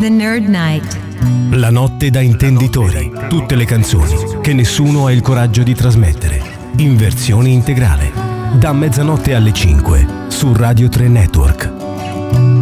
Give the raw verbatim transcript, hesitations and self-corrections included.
the Nerd Night. La notte da intenditori. Tutte le canzoni che nessuno ha il coraggio di trasmettere. In versione integrale. Da mezzanotte alle cinque su Radio tre Network.